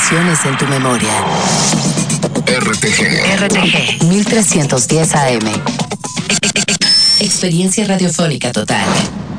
emociones en tu memoria. RTG 1310 AM. Experiencia radiofónica total.